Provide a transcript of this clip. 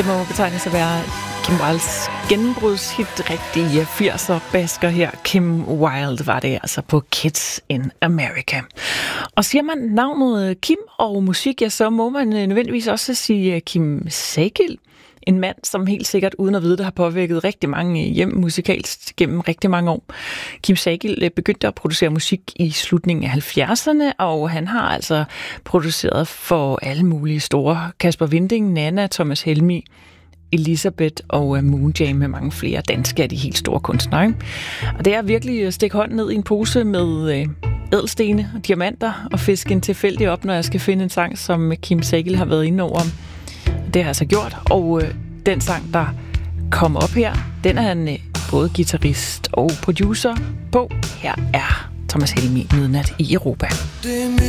Det må betegnes at være Kim Wildes gennembrudshit, rigtige 80'er basker her. Kim Wilde var det altså på Kids in America. Og siger man navnet Kim og musik, ja, så må man nødvendigvis også sige Kim Sagild. En mand, som helt sikkert uden at vide det, har påvirket rigtig mange hjem musikalsk gennem rigtig mange år. Kim Sagild begyndte at producere musik i slutningen af 70'erne, og han har altså produceret for alle mulige store. Kasper Winding, Nana, Thomas Helmig, Elisabeth og Moonjam med mange flere danske af de helt store kunstnere. Og det er virkelig at stikke hånden ned i en pose med ædelstene og diamanter og fiske en tilfældig op, når jeg skal finde en sang, som Kim Sagild har været inde over. Det har jeg så gjort, og den sang, der kom op her, den er han både guitarist og producer på. Her er Thomas Helmig, Midnat i Europa.